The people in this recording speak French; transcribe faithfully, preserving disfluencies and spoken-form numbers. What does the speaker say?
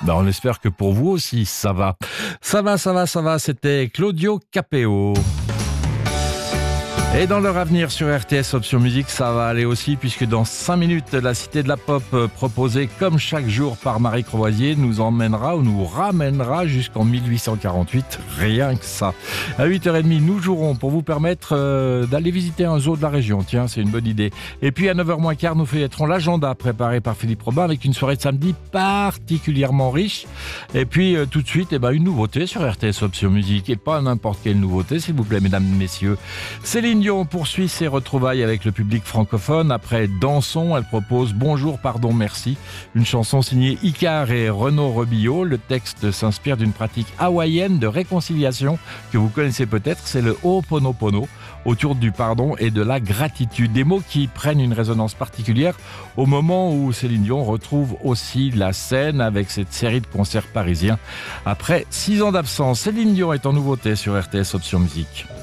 Ben, on espère que pour vous aussi, ça va. Ça va, ça va, ça va. C'était Claudio Capéo. Et dans leur avenir sur R T S Option Musique, ça va aller aussi, puisque dans cinq minutes, la Cité de la Pop, proposée comme chaque jour par Marie Croisier, nous emmènera ou nous ramènera jusqu'en mille huit cent quarante-huit, rien que ça. À huit heures trente, nous jouerons pour vous permettre euh, d'aller visiter un zoo de la région. Tiens, c'est une bonne idée. Et puis à neuf heures moins quart, nous feuilletterons l'agenda préparé par Philippe Robin avec une soirée de samedi particulièrement riche. Et puis euh, tout de suite, eh ben, une nouveauté sur R T S Option Musique. Et pas n'importe quelle nouveauté, s'il vous plaît, mesdames et messieurs. Céline Dion poursuit ses retrouvailles avec le public francophone. Après Dansons, elle propose Bonjour, pardon, merci. Une chanson signée Icare et Renaud Rebillot. Le texte s'inspire d'une pratique hawaïenne de réconciliation que vous connaissez peut-être, c'est le Ho'oponopono, autour du pardon et de la gratitude. Des mots qui prennent une résonance particulière au moment où Céline Dion retrouve aussi la scène avec cette série de concerts parisiens. Après six ans d'absence, Céline Dion est en nouveauté sur R T S Option Musique.